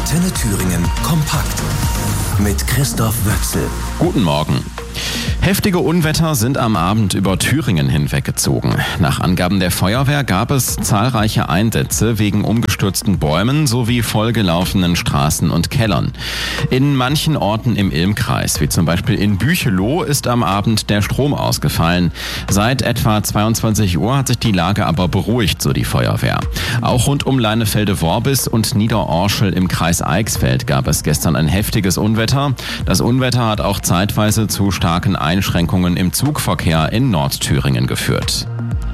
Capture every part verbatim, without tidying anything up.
Antenne Thüringen kompakt mit Christoph Wöchsel. Guten Morgen. Heftige Unwetter sind am Abend über Thüringen hinweggezogen. Nach Angaben der Feuerwehr gab es zahlreiche Einsätze wegen umgestürzten Bäumen sowie vollgelaufenen Straßen und Kellern. In manchen Orten im Ilm-Kreis, wie zum Beispiel in Bücheloh, ist am Abend der Strom ausgefallen. Seit etwa zweiundzwanzig Uhr hat sich die Lage aber beruhigt, so die Feuerwehr. Auch rund um Leinefelde-Worbis und Niederorschel im Kreis Eichsfeld gab es gestern ein heftiges Unwetter. Das Unwetter hat auch zeitweise zu starken Einschränkungen im Zugverkehr in Nordthüringen geführt.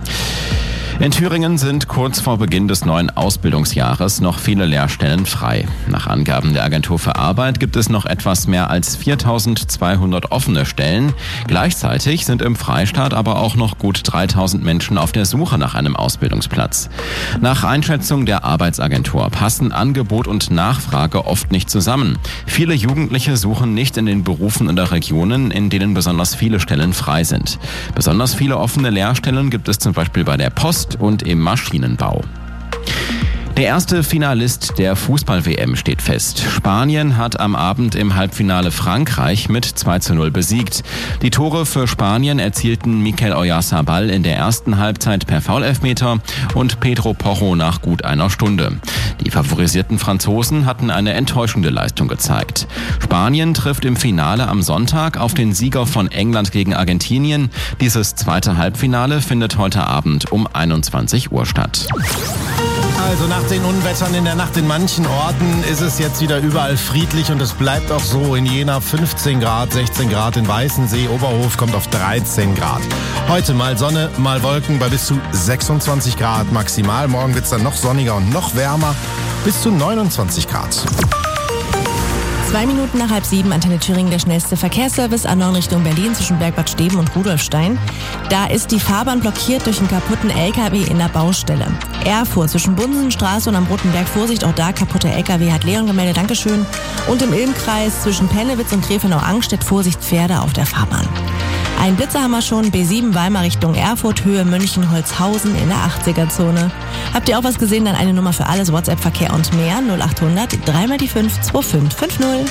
In Thüringen sind kurz vor Beginn des neuen Ausbildungsjahres noch viele Lehrstellen frei. Nach Angaben der Agentur für Arbeit gibt es noch etwas mehr als viertausendzweihundert offene Stellen. Gleichzeitig sind im Freistaat aber auch noch gut dreitausend Menschen auf der Suche nach einem Ausbildungsplatz. Nach Einschätzung der Arbeitsagentur passen Angebot und Nachfrage oft nicht zusammen. Viele Jugendliche suchen nicht in den Berufen oder Regionen, in denen besonders viele Stellen frei sind. Besonders viele offene Lehrstellen gibt es zum Beispiel bei der Post und im Maschinenbau. Der erste Finalist der Fußball-W M steht fest. Spanien hat am Abend im Halbfinale Frankreich mit zwei zu null besiegt. Die Tore für Spanien erzielten Mikel Oyarzabal in der ersten Halbzeit per Foulelfmeter und Pedro Porro nach gut einer Stunde. Die favorisierten Franzosen hatten eine enttäuschende Leistung gezeigt. Spanien trifft im Finale am Sonntag auf den Sieger von England gegen Argentinien. Dieses zweite Halbfinale findet heute Abend um einundzwanzig Uhr statt. Also nach den Unwettern in der Nacht in manchen Orten ist es jetzt wieder überall friedlich und es bleibt auch so. In Jena fünfzehn Grad, sechzehn Grad, in Weißensee, Oberhof kommt auf dreizehn Grad. Heute mal Sonne, mal Wolken bei bis zu sechsundzwanzig Grad maximal. Morgen wird es dann noch sonniger und noch wärmer, bis zu neunundzwanzig Grad. Zwei Minuten nach halb sieben, Antenne Thüringen, der schnellste Verkehrsservice, A neun Richtung Berlin zwischen Bergbad Steben und Rudolfstein. Da ist die Fahrbahn blockiert durch einen kaputten L K W in der Baustelle. Erfurt zwischen Bunsenstraße und am Roten Berg, Vorsicht, auch da kaputte L K W, hat Leon gemeldet, Dankeschön. Und im Ilm-Kreis zwischen Pennewitz und Gräfenau-Angstedt, Vorsicht, Pferde auf der Fahrbahn. Ein Blitzer haben wir schon, B sieben Weimar Richtung Erfurt, Höhe München-Holzhausen in der achtziger-Zone. Habt ihr auch was gesehen? Dann eine Nummer für alles, WhatsApp-Verkehr und mehr, null achthundert, drei mal die fünf, zwei fünf fünf null.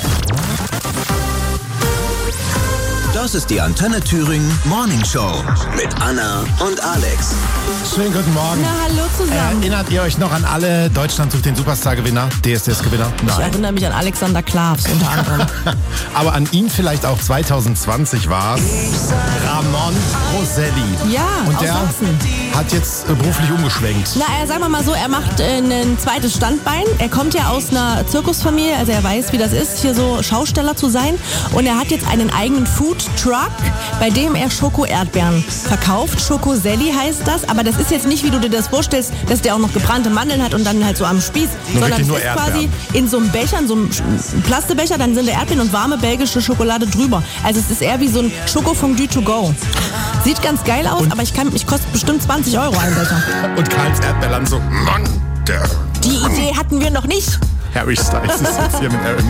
Das ist die Antenne Thüringen Morning Show mit Anna und Alex. Schönen guten Morgen. Na, hallo zusammen. Erinnert ihr euch noch an alle Deutschland sucht den Superstar-Gewinner, D S D S-Gewinner? Ich erinnere mich an Alexander Klavs unter anderem. Aber an ihn vielleicht auch zwanzig zwanzig war es Ramon Roselli. Ja, und aus der Sachsen. hat jetzt äh, beruflich umgeschwenkt. Na, er, sagen wir mal so, er macht äh, ein zweites Standbein. Er kommt ja aus einer Zirkusfamilie, also er weiß, wie das ist, hier so Schausteller zu sein. Und er hat jetzt einen eigenen Food Truck, bei dem er Schoko-Erdbeeren verkauft. Schokoselli heißt das, aber das ist jetzt nicht, wie du dir das vorstellst, dass der auch noch gebrannte Mandeln hat und dann halt so am Spieß, nur sondern es nur ist Erdbeeren. quasi in so einem Becher, in so einem Plastebecher, dann sind da Erdbeeren und warme belgische Schokolade drüber. Also es ist eher wie so ein Schokofondue to go. Sieht ganz geil aus, und aber ich kann, ich kostet bestimmt zwanzig Euro ein Becher. Und Karls Erdbeerland so, Mann, der Die Idee hatten wir noch nicht. Harry Styles ist jetzt hier mit Harry